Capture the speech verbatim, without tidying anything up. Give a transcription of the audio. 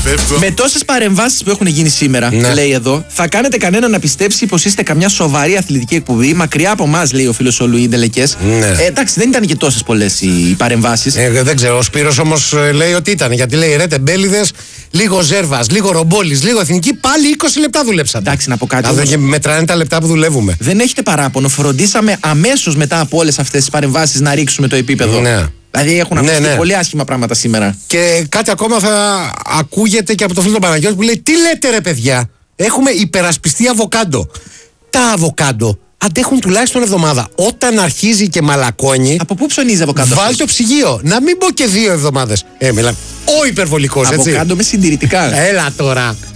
Με τόσες παρεμβάσεις που έχουν γίνει σήμερα, ναι. λέει εδώ, θα κάνετε κανένα να πιστέψει πως είστε καμιά σοβαρή αθλητική εκπομπή. Μακριά από εμάς, λέει ο φίλος ο Λουί Ντελεκές. Ναι. Ε, εντάξει, δεν ήταν και τόσες πολλές οι, οι παρεμβάσεις. Ε, δεν ξέρω. Ο Σπύρος όμως ε, λέει ότι ήταν. Γιατί λέει ρε τεμπέληδες, λίγο Ζέρβας, λίγο Ρομπόλης, λίγο Εθνική. Πάλι είκοσι λεπτά δουλέψατε. Εντάξει, να πω κάτι. Όμως, και μετράνε τα λεπτά που δουλεύουμε. Δεν έχετε παράπονο. Φροντίσαμε αμέσως μετά από όλες αυτές τις παρεμβάσεις να ρίξουμε το επίπεδο. Ναι. Δηλαδή έχουν ναι, ακουστεί ναι. πολύ άσχημα πράγματα σήμερα. Και κάτι ακόμα θα ακούγεται και από το φίλο του Παναγιώτη που λέει: τι λέτε ρε παιδιά, έχουμε υπερασπιστεί αβοκάντο. Τα αβοκάντο αντέχουν τουλάχιστον εβδομάδα. Όταν αρχίζει και μαλακώνει. Από πού ψωνίζει αβοκάντο? Βάλει το ψυγείο. Να μην πω και δύο εβδομάδες. Ε, μιλά. Ο υπερβολικός, έτσι. Αβοκάντο με συντηρητικά. Έλα τώρα.